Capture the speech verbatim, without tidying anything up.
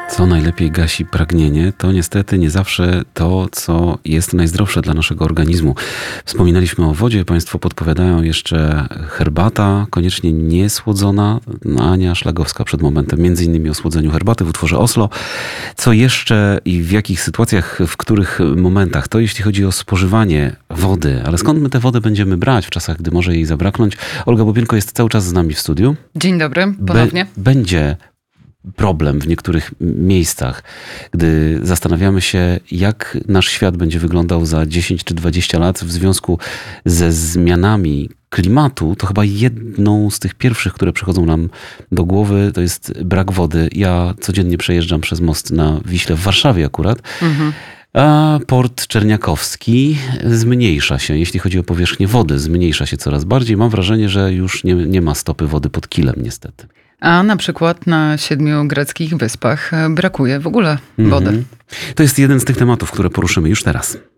Co najlepiej gasi pragnienie, to niestety nie zawsze to, co jest najzdrowsze dla naszego organizmu. Wspominaliśmy o wodzie, państwo podpowiadają jeszcze herbata, koniecznie niesłodzona. Ania Szlagowska przed momentem między innymi o słodzeniu herbaty w utworze Oslo. Co jeszcze i w jakich sytuacjach, w których momentach? To jeśli chodzi o spożywanie wody. Ale skąd my tę wodę będziemy brać w czasach, gdy może jej zabraknąć? Olga Bobienko jest cały czas z nami w studiu. Dzień dobry, ponownie. Be- będzie problem w niektórych miejscach, gdy zastanawiamy się, jak nasz świat będzie wyglądał za dziesięć czy dwadzieścia lat w związku ze zmianami klimatu, to chyba jedną z tych pierwszych, które przychodzą nam do głowy, to jest brak wody. Ja codziennie przejeżdżam przez most na Wiśle w Warszawie akurat, mhm. a port Czerniakowski zmniejsza się, jeśli chodzi o powierzchnię wody, zmniejsza się coraz bardziej. Mam wrażenie, że już nie, nie ma stopy wody pod kilem niestety. A na przykład na siedmiu greckich wyspach brakuje w ogóle wody. Mhm. To jest jeden z tych tematów, które poruszymy już teraz.